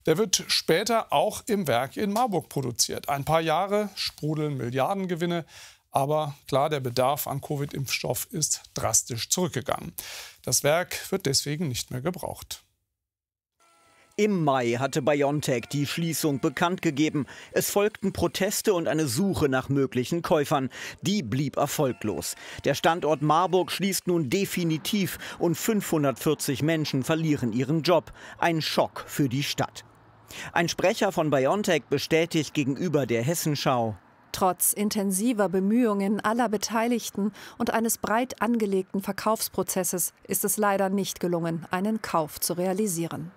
Der wird später auch im Werk in Marburg produziert. Ein paar Jahre sprudeln Milliardengewinne. Aber klar, der Bedarf an Covid-Impfstoff ist drastisch zurückgegangen. Das Werk wird deswegen nicht mehr gebraucht. Im Mai hatte BioNTech die Schließung bekannt gegeben. Es folgten Proteste und eine Suche nach möglichen Käufern. Die blieb erfolglos. Der Standort Marburg schließt nun definitiv und 540 Menschen verlieren ihren Job. Ein Schock für die Stadt. Ein Sprecher von BioNTech bestätigt gegenüber der Hessenschau: Trotz intensiver Bemühungen aller Beteiligten und eines breit angelegten Verkaufsprozesses ist es leider nicht gelungen, einen Kauf zu realisieren.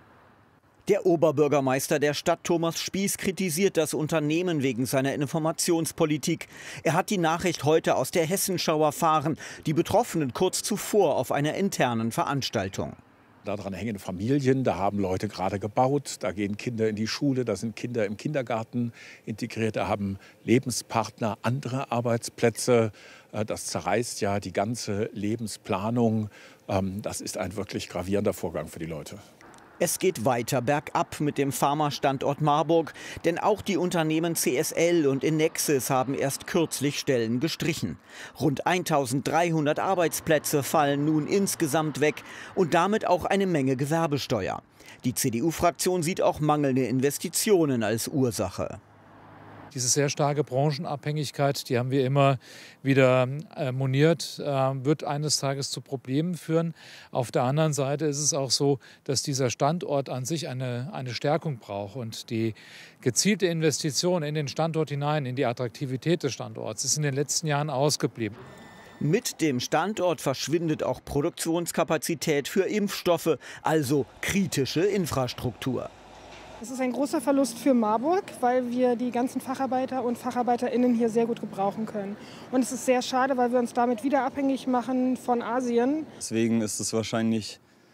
Der Oberbürgermeister der Stadt, Thomas Spieß, kritisiert das Unternehmen wegen seiner Informationspolitik. Er hat die Nachricht heute aus der Hessenschau erfahren, die Betroffenen kurz zuvor auf einer internen Veranstaltung. Daran hängen Familien, da haben Leute gerade gebaut, da gehen Kinder in die Schule, da sind Kinder im Kindergarten integriert, da haben Lebenspartner andere Arbeitsplätze. Das zerreißt ja die ganze Lebensplanung. Das ist ein wirklich gravierender Vorgang für die Leute. Es geht weiter bergab mit dem Pharma-Standort Marburg, denn auch die Unternehmen CSL und Inexis haben erst kürzlich Stellen gestrichen. Rund 1300 Arbeitsplätze fallen nun insgesamt weg und damit auch eine Menge Gewerbesteuer. Die CDU-Fraktion sieht auch mangelnde Investitionen als Ursache. Diese sehr starke Branchenabhängigkeit, die haben wir immer wieder moniert, wird eines Tages zu Problemen führen. Auf der anderen Seite ist es auch so, dass dieser Standort an sich eine Stärkung braucht. Und die gezielte Investition in den Standort hinein, in die Attraktivität des Standorts, ist in den letzten Jahren ausgeblieben. Mit dem Standort verschwindet auch Produktionskapazität für Impfstoffe, also kritische Infrastruktur. Es ist ein großer Verlust für Marburg, weil wir die ganzen Facharbeiter und FacharbeiterInnen hier sehr gut gebrauchen können. Und es ist sehr schade, weil wir uns damit wieder abhängig machen von Asien. Deswegen ist es wahrscheinlich,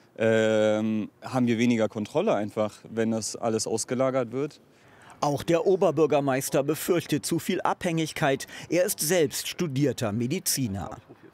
haben wir weniger Kontrolle einfach, wenn das alles ausgelagert wird. Auch der Oberbürgermeister befürchtet zu viel Abhängigkeit. Er ist selbst studierter Mediziner.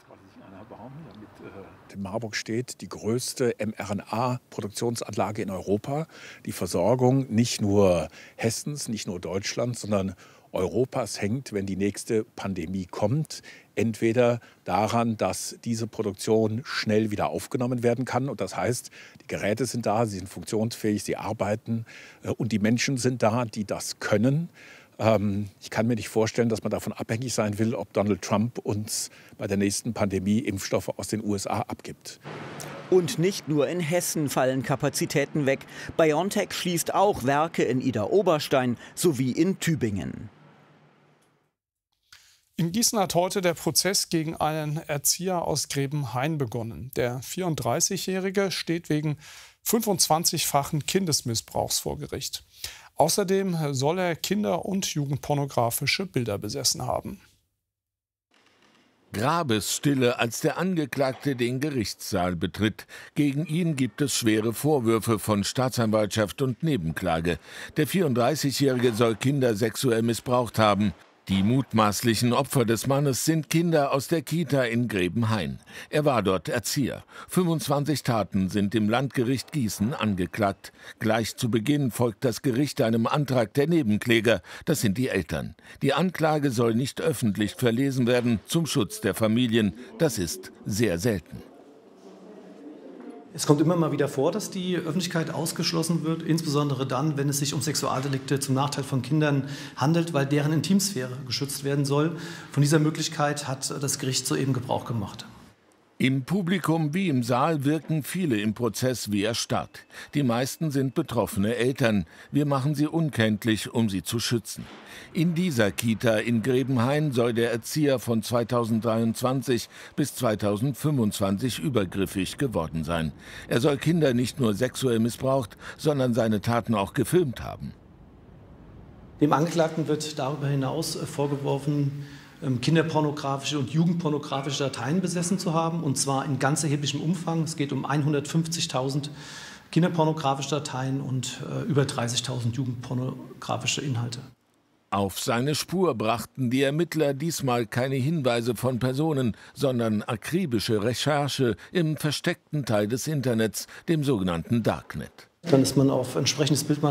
In Marburg steht die größte mRNA-Produktionsanlage in Europa. Die Versorgung nicht nur Hessens, nicht nur Deutschlands, sondern Europas hängt, wenn die nächste Pandemie kommt, entweder daran, dass diese Produktion schnell wieder aufgenommen werden kann. Und das heißt, die Geräte sind da, sie sind funktionsfähig, sie arbeiten und die Menschen sind da, die das können. Ich kann mir nicht vorstellen, dass man davon abhängig sein will, ob Donald Trump uns bei der nächsten Pandemie Impfstoffe aus den USA abgibt. Und nicht nur in Hessen fallen Kapazitäten weg. BioNTech schließt auch Werke in Idar-Oberstein sowie in Tübingen. In Gießen hat heute der Prozess gegen einen Erzieher aus Grebenhain begonnen. Der 34-Jährige steht wegen 25-fachen Kindesmissbrauchs vor Gericht. Außerdem soll er kinder- und jugendpornografische Bilder besessen haben. Grabesstille, als der Angeklagte den Gerichtssaal betritt. Gegen ihn gibt es schwere Vorwürfe von Staatsanwaltschaft und Nebenklage. Der 34-Jährige soll Kinder sexuell missbraucht haben. Die mutmaßlichen Opfer des Mannes sind Kinder aus der Kita in Grebenhain. Er war dort Erzieher. 25 Taten sind im Landgericht Gießen angeklagt. Gleich zu Beginn folgt das Gericht einem Antrag der Nebenkläger. Das sind die Eltern. Die Anklage soll nicht öffentlich verlesen werden, zum Schutz der Familien. Das ist sehr selten. Es kommt immer mal wieder vor, dass die Öffentlichkeit ausgeschlossen wird, insbesondere dann, wenn es sich um Sexualdelikte zum Nachteil von Kindern handelt, weil deren Intimsphäre geschützt werden soll. Von dieser Möglichkeit hat das Gericht soeben Gebrauch gemacht. Im Publikum wie im Saal wirken viele im Prozess wie erstarrt. Die meisten sind betroffene Eltern. Wir machen sie unkenntlich, um sie zu schützen. In dieser Kita in Grebenhain soll der Erzieher von 2023 bis 2025 übergriffig geworden sein. Er soll Kinder nicht nur sexuell missbraucht, sondern seine Taten auch gefilmt haben. Dem Angeklagten wird darüber hinaus vorgeworfen, kinderpornografische und jugendpornografische Dateien besessen zu haben, und zwar in ganz erheblichem Umfang. Es geht um 150.000 kinderpornografische Dateien und über 30.000 jugendpornografische Inhalte. Auf seine Spur brachten die Ermittler diesmal keine Hinweise von Personen, sondern akribische Recherche im versteckten Teil des Internets, dem sogenannten Darknet. Dann ist man auf entsprechendes Bildmaterial